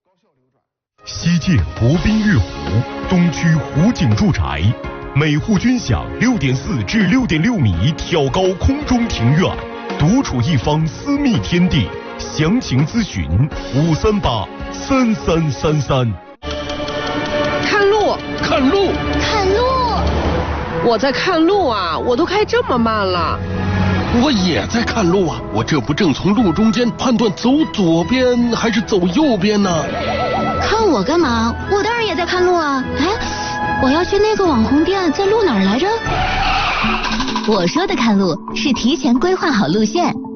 西建国宾悦湖东区湖景住宅，每户均享6.4至6.6米挑高空中庭院，独处一方私密天地。详情咨询5383333。 看路， 看路， 看路！ 我在看路啊，我都开这么慢了。 我也在看路啊，我这不正从路中间判断走左边还是走右边呢？ 看我干嘛？我当然也在看路啊！哎，我要去那个网红店，在路哪儿来着？我说的看路是提前规划好路线。